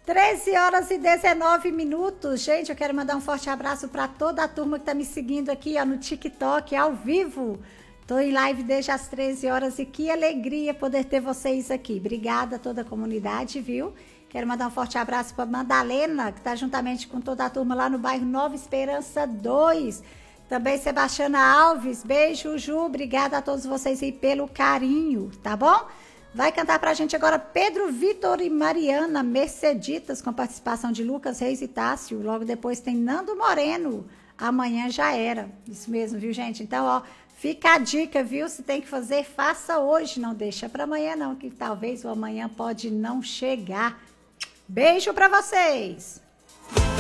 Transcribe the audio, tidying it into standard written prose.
13 horas e 19 minutos. Gente, eu quero mandar um forte abraço para toda a turma que tá me seguindo aqui, ó, no TikTok, ao vivo. Tô em live desde as 13 horas e que alegria poder ter vocês aqui. Obrigada a toda a comunidade, viu? Quero mandar um forte abraço para Madalena, que está juntamente com toda a turma lá no bairro Nova Esperança 2. Também Sebastiana Alves, beijo, Ju, obrigada a todos vocês aí pelo carinho, tá bom? Vai cantar pra gente agora Pedro Vitor e Mariana Merceditas, com participação de Lucas Reis e Tássio. Logo depois tem Nando Moreno, Amanhã Já Era. Isso mesmo, viu, gente? Então, ó, fica a dica, viu? Se tem que fazer, faça hoje, não deixa pra amanhã não, que talvez o amanhã pode não chegar. Beijo pra vocês!